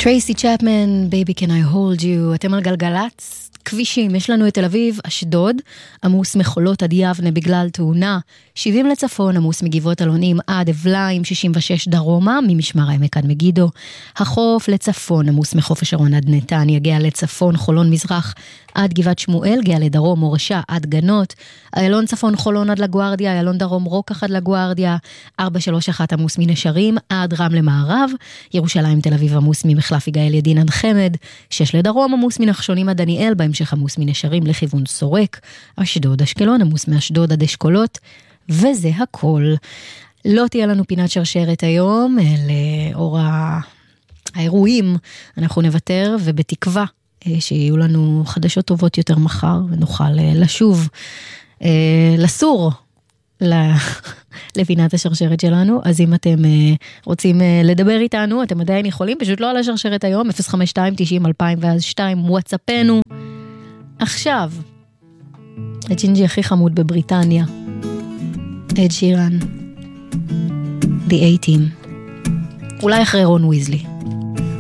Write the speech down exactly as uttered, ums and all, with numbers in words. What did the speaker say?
טרייסי צ'פמן, Baby Can I Hold You, אתם על גלגלץ, כבישים, יש לנו את תל אביב, אשדוד, עמוס מחולות עד יבנה בגלל תאונה, שבעים לצפון, עמוס מגבעות אלונים עד אבליים, שישים ושש דרומה, ממשמר העמק עד מגידו, החוף לצפון, עמוס מחוף השרון עד נתניה, גאה לצפון, חולון מזרח עד גבעת שמואל, גאה לדרום, מורשה עד גנות, איילון צפון חולון עד לגוארדיה, איילון דרום רוקח עד לגוארדיה, ארבע שלוש אחת עמוס מנשרים עד רמלה מערב, ירושלים תל אביב עמוס ממחלף יגאל ידין עד חמד, שש לדרום עמוס מנחשונים עד דניאל, בהמשך עמוס מנשרים לכיוון סורק, אשדוד אשקלון עמוס מאשדוד עד אשכולות, וזה הכל. לא תהיה לנו פינת שרשרת היום, לאור האירועים אנחנו נוותר, ובתקווה שיהיו לנו חדשות טובות יותר מחר, ונוכל לשוב לסור לפינת השרשרת שלנו. אז אם אתם רוצים לדבר איתנו, אתם עדיין יכולים, פשוט לא על השרשרת היום, אפס חמש שתיים תשעים אלפיים ואז שתיים, וואטסאפנו. עכשיו, הג'ינג'י הכי חמוד בבריטניה, אד שירן, The A-Team, אולי אחרי רון ויזלי.